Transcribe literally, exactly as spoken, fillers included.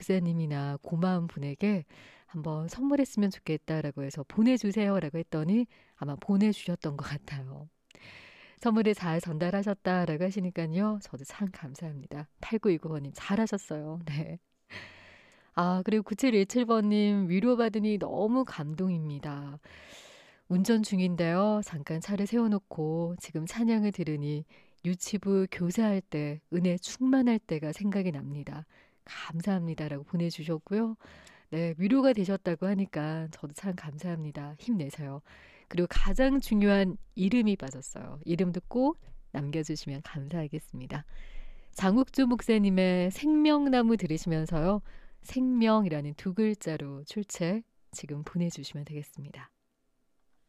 목사님이나 고마운 분에게 한번 선물했으면 좋겠다라고 해서 보내주세요라고 했더니 아마 보내주셨던 것 같아요. 선물을 잘 전달하셨다라고 하시니까요. 저도 참 감사합니다. 팔구이구 번님 잘하셨어요. 네. 아, 그리고 구칠일칠 번님 위로받으니 너무 감동입니다. 운전 중인데요. 잠깐 차를 세워놓고 지금 찬양을 들으니 유치부 교사할 때 은혜 충만할 때가 생각이 납니다. 감사합니다라고 보내주셨고요. 네, 위로가 되셨다고 하니까 저도 참 감사합니다. 힘내세요. 그리고 가장 중요한 이름이 빠졌어요. 이름도 꼭 남겨주시면 감사하겠습니다. 장욱주 목사님의 생명나무 들으시면서요. 생명이라는 두 글자로 출첵 지금 보내주시면 되겠습니다.